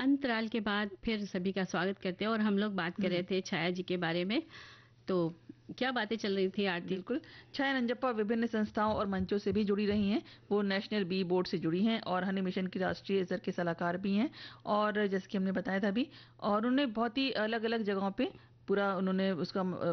अंतराल के बाद फिर सभी का स्वागत करते हैं और हम लोग बात कर रहे थे छाया जी के बारे में। तो क्या बातें चल रही थी आरती? बिल्कुल। छाया नंजप्पा विभिन्न संस्थाओं और मंचों से भी जुड़ी रही हैं। वो नेशनल बी बोर्ड से जुड़ी हैं और हनी मिशन की राष्ट्रीय स्तर के सलाहकार भी हैं। और जैसे कि हमने बताया था अभी, और उन्होंने बहुत ही अलग अलग जगहों पे पूरा उन्होंने उसका